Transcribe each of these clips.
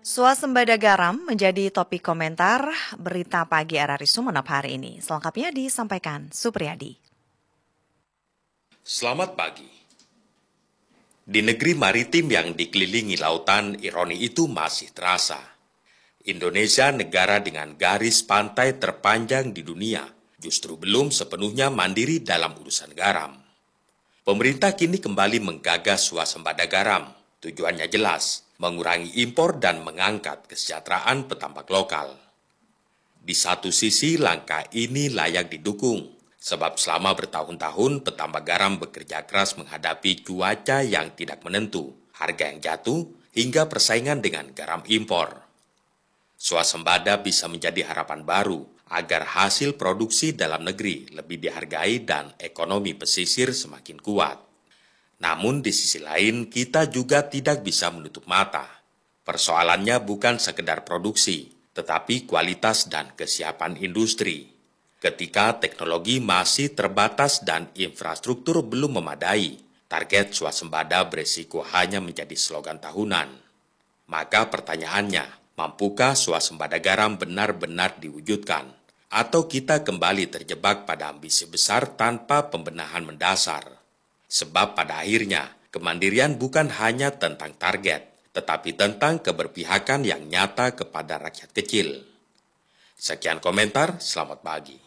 Swasembada garam menjadi topik komentar berita pagi RRI Sumeneb hari ini. Selengkapnya disampaikan Supriyadi. Selamat pagi. Di negeri maritim yang dikelilingi lautan, ironi itu masih terasa. Indonesia, negara dengan garis pantai terpanjang di dunia, justru belum sepenuhnya mandiri dalam urusan garam. Pemerintah kini kembali menggagas swasembada garam. Tujuannya jelas, mengurangi impor dan mengangkat kesejahteraan petambak lokal. Di satu sisi, langkah ini layak didukung, sebab selama bertahun-tahun petambak garam bekerja keras menghadapi cuaca yang tidak menentu, harga yang jatuh, hingga persaingan dengan garam impor. Swasembada bisa menjadi harapan baru agar hasil produksi dalam negeri lebih dihargai dan ekonomi pesisir semakin kuat. Namun di sisi lain, kita juga tidak bisa menutup mata. Persoalannya bukan sekedar produksi, tetapi kualitas dan kesiapan industri. Ketika teknologi masih terbatas dan infrastruktur belum memadai, target swasembada beresiko hanya menjadi slogan tahunan. Maka pertanyaannya, mampukah swasembada garam benar-benar diwujudkan? Atau kita kembali terjebak pada ambisi besar tanpa pembenahan mendasar? Sebab pada akhirnya, kemandirian bukan hanya tentang target, tetapi tentang keberpihakan yang nyata kepada rakyat kecil. Sekian komentar, selamat pagi.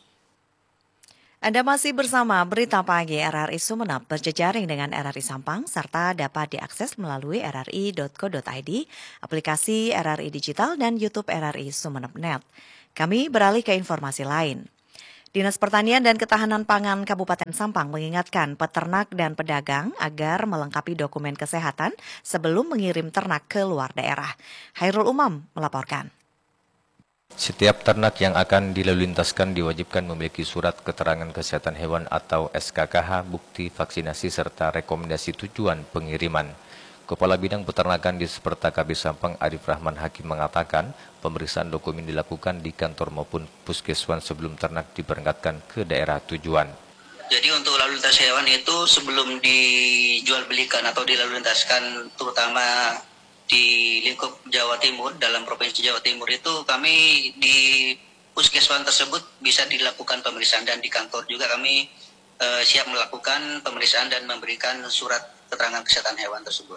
Anda masih bersama Berita Pagi RRI Sumeneb berjejaring dengan RRI Sampang serta dapat diakses melalui rri.co.id, aplikasi RRI Digital dan YouTube RRI Sumeneb.net. Kami beralih ke informasi lain. Dinas Pertanian dan Ketahanan Pangan Kabupaten Sampang mengingatkan peternak dan pedagang agar melengkapi dokumen kesehatan sebelum mengirim ternak ke luar daerah. Hairul Umam melaporkan. Setiap ternak yang akan dilalu-lintaskan diwajibkan memiliki surat keterangan kesehatan hewan atau SKKH, bukti vaksinasi serta rekomendasi tujuan pengiriman. Kepala Bidang Peternakan di Disperta KB Sampang Arif Rahman Hakim mengatakan, pemeriksaan dokumen dilakukan di kantor maupun puskeswan sebelum ternak diberangkatkan ke daerah tujuan. Jadi untuk lalu lintas hewan itu sebelum dijual belikan atau dilalu lintaskan, terutama di lingkup Jawa Timur, dalam Provinsi Jawa Timur itu kami di puskeswan tersebut bisa dilakukan pemeriksaan, dan di kantor juga kami siap melakukan pemeriksaan dan memberikan surat keterangan kesehatan hewan tersebut.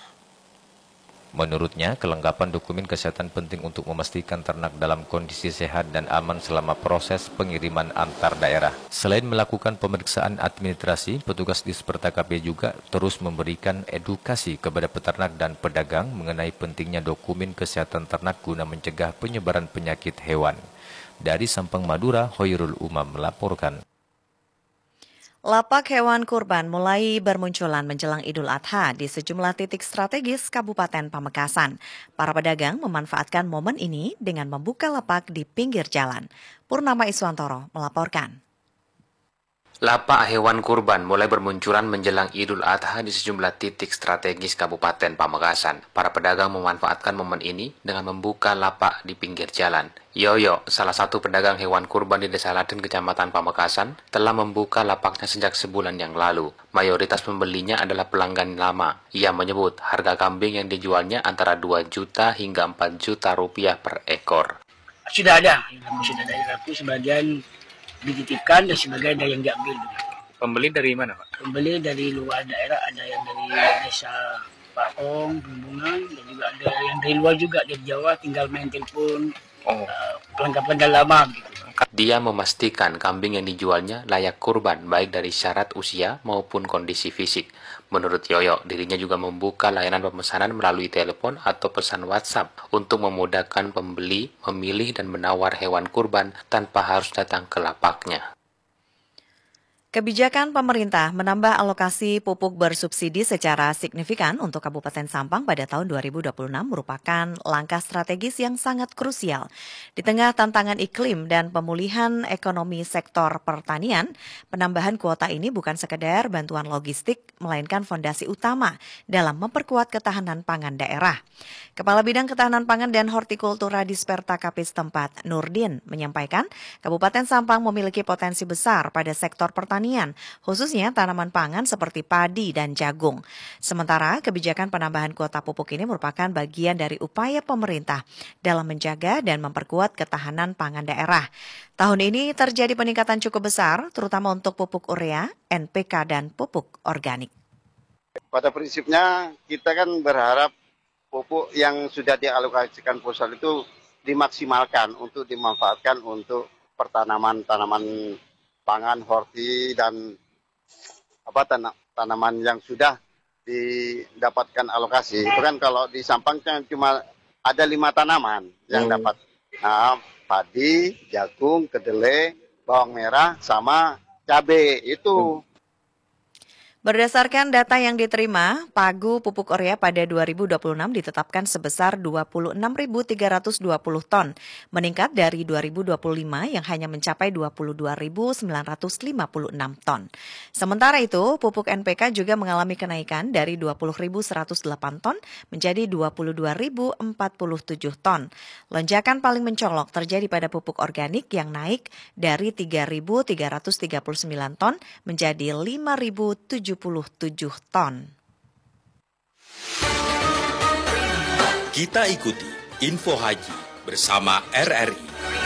Menurutnya, kelengkapan dokumen kesehatan penting untuk memastikan ternak dalam kondisi sehat dan aman selama proses pengiriman antar daerah. Selain melakukan pemeriksaan administrasi, petugas Disperta KB juga terus memberikan edukasi kepada peternak dan pedagang mengenai pentingnya dokumen kesehatan ternak guna mencegah penyebaran penyakit hewan. Dari Sampang, Madura, Hoirul Umam melaporkan. Lapak hewan kurban mulai bermunculan menjelang Idul Adha di sejumlah titik strategis Kabupaten Pamekasan. Para pedagang memanfaatkan momen ini dengan membuka lapak di pinggir jalan. Purnama Iswantoro melaporkan. Lapak hewan kurban mulai bermunculan menjelang Idul Adha di sejumlah titik strategis Kabupaten Pamekasan. Para pedagang memanfaatkan momen ini dengan membuka lapak di pinggir jalan. Yoyo, salah satu pedagang hewan kurban di Desa Laden, Kecamatan Pamekasan, telah membuka lapaknya sejak sebulan yang lalu. Mayoritas pembelinya adalah pelanggan lama. Ia menyebut harga kambing yang dijualnya antara 2 juta hingga 4 juta rupiah per ekor. Sudah ada tapi sebagian dititipkan dan sebagian ada yang diambil. Pembeli dari mana, Pak? Pembeli dari luar daerah, ada yang dari desa Pakong, Bumbungan, dan juga ada yang dari luar juga, dari Jawa, tinggal main telepon, perlengkapan dan lama gitu. Dia memastikan kambing yang dijualnya layak kurban baik dari syarat usia maupun kondisi fisik. Menurut Yoyo, dirinya juga membuka layanan pemesanan melalui telepon atau pesan WhatsApp untuk memudahkan pembeli memilih dan menawar hewan kurban tanpa harus datang ke lapaknya. Kebijakan pemerintah menambah alokasi pupuk bersubsidi secara signifikan untuk Kabupaten Sampang pada tahun 2026 merupakan langkah strategis yang sangat krusial. Di tengah tantangan iklim dan pemulihan ekonomi sektor pertanian, penambahan kuota ini bukan sekedar bantuan logistik, melainkan fondasi utama dalam memperkuat ketahanan pangan daerah. Kepala Bidang Ketahanan Pangan dan Hortikultura Disperta KP setempat, Nurdin, menyampaikan Kabupaten Sampang memiliki potensi besar pada sektor pertanian pertanian, khususnya tanaman pangan seperti padi dan jagung. Sementara kebijakan penambahan kuota pupuk ini merupakan bagian dari upaya pemerintah dalam menjaga dan memperkuat ketahanan pangan daerah. Tahun ini terjadi peningkatan cukup besar, terutama untuk pupuk urea, NPK, dan pupuk organik. Pada prinsipnya kita kan berharap pupuk yang sudah dialokasikan pusat itu dimaksimalkan untuk dimanfaatkan untuk tanaman pangan, horti, dan tanaman yang sudah didapatkan alokasi. Itu kan kalau di Sampang cuma ada 5 tanaman yang dapat. Nah, padi, jagung, kedelai, bawang merah, sama cabai itu. Berdasarkan data yang diterima, pagu pupuk urea pada 2026 ditetapkan sebesar 26.320 ton, meningkat dari 2025 yang hanya mencapai 22.956 ton. Sementara itu, pupuk NPK juga mengalami kenaikan dari 20.108 ton menjadi 22.047 ton. Lonjakan paling mencolok terjadi pada pupuk organik yang naik dari 3.339 ton menjadi 5.077 ton. Kita ikuti Info Haji bersama RRI.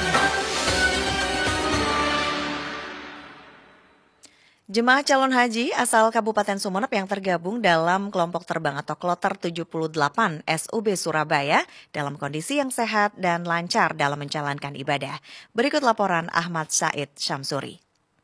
Jemaah calon haji asal Kabupaten Sumeneb yang tergabung dalam kelompok terbang atau Kloter 78 SUB Surabaya dalam kondisi yang sehat dan lancar dalam menjalankan ibadah. Berikut laporan Ahmad Said Syamsuri.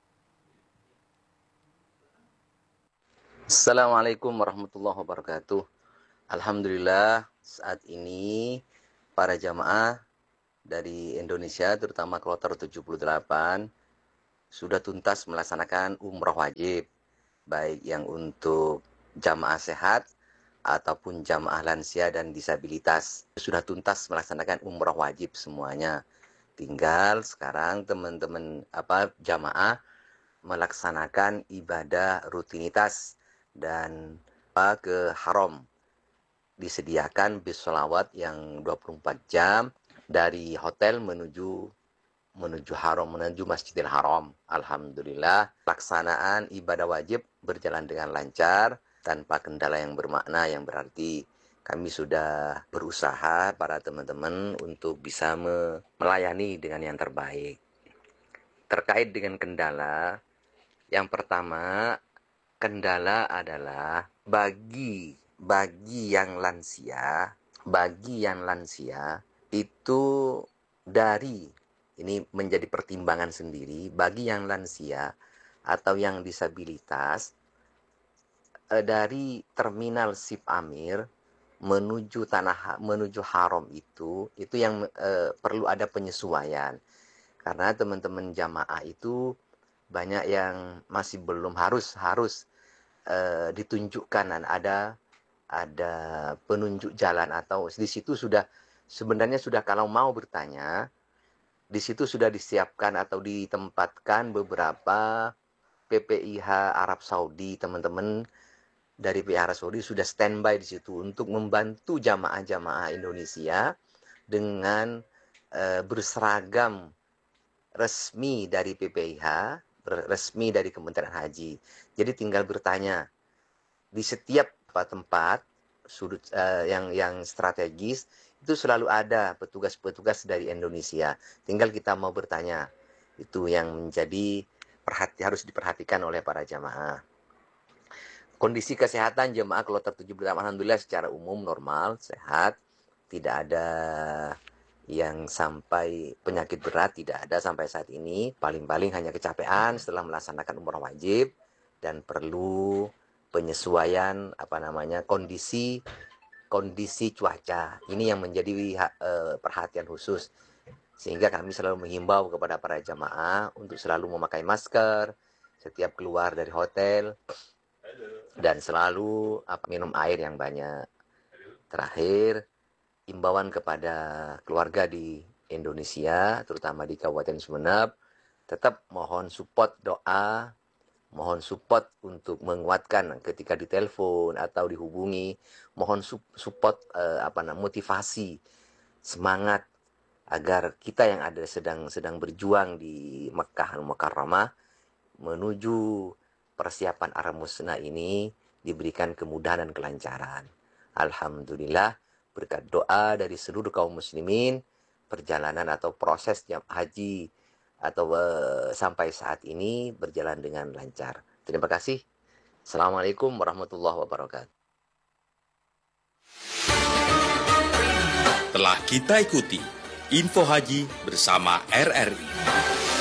Assalamualaikum warahmatullahi wabarakatuh. Alhamdulillah saat ini para jamaah dari Indonesia terutama Kloter 78 sudah tuntas melaksanakan umrah wajib, baik yang untuk jamaah sehat ataupun jamaah lansia dan disabilitas. Sudah tuntas melaksanakan umrah wajib semuanya. Tinggal sekarang teman-teman jamaah melaksanakan ibadah rutinitas dan ke haram. Disediakan bis sholawat yang 24 jam dari hotel menuju haram, menuju Masjidil Haram. Alhamdulillah, pelaksanaan ibadah wajib berjalan dengan lancar tanpa kendala yang bermakna, yang berarti kami sudah berusaha para teman-teman untuk bisa melayani dengan yang terbaik. Terkait dengan kendala, yang pertama, kendala adalah bagi yang lansia itu ini menjadi pertimbangan sendiri bagi yang lansia atau yang disabilitas dari terminal Sip Amir menuju haram itu yang perlu ada penyesuaian, karena teman-teman jamaah itu banyak yang masih belum harus ditunjukkan, dan ada penunjuk jalan, atau di situ sebenarnya sudah kalau mau bertanya di situ sudah disiapkan atau ditempatkan beberapa PPIH Arab Saudi. Teman-teman dari PPIH Arab Saudi sudah standby di situ untuk membantu jamaah-jamaah Indonesia dengan berseragam resmi dari PPIH, resmi dari Kementerian Haji. Jadi tinggal bertanya di setiap tempat sudut yang strategis itu selalu ada petugas-petugas dari Indonesia. Tinggal kita mau bertanya. Itu yang menjadi harus diperhatikan oleh para jamaah. Kondisi kesehatan jemaah Kloter 78 alhamdulillah secara umum normal, sehat, tidak ada yang sampai penyakit berat, tidak ada sampai saat ini. Paling-paling hanya kecapean setelah melaksanakan umrah wajib dan perlu penyesuaian kondisi cuaca. Ini yang menjadi perhatian khusus, sehingga kami selalu menghimbau kepada para jamaah untuk selalu memakai masker setiap keluar dari hotel dan selalu minum air yang banyak. Terakhir, himbauan kepada keluarga di Indonesia, terutama di Kabupaten Sumeneb, tetap mohon support doa, mohon support untuk menguatkan ketika ditelepon atau dihubungi, mohon support motivasi, semangat agar kita yang ada sedang berjuang di Mekkah Al-Mukarramah menuju persiapan Ar-Musna ini diberikan kemudahan dan kelancaran. Alhamdulillah, berkat doa dari seluruh kaum muslimin, perjalanan atau proses haji atau sampai saat ini berjalan dengan lancar. Terima kasih. Assalamualaikum warahmatullahi wabarakatuh. Telah kita ikuti Info Haji bersama RRI.